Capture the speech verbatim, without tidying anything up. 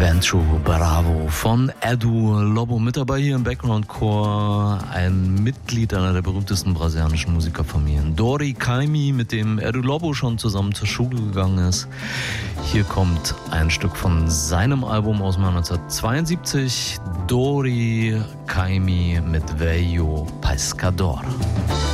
Vento Bravo von Edu Lobo. Mit dabei hier im Background-Chor ein Mitglied einer der berühmtesten brasilianischen Musikerfamilien, Dori Caymmi, mit dem Edu Lobo schon zusammen zur Schule gegangen ist. Hier kommt ein Stück von seinem Album aus neunzehnhundertzweiundsiebzig, Dori Caymmi mit Velho Pescador.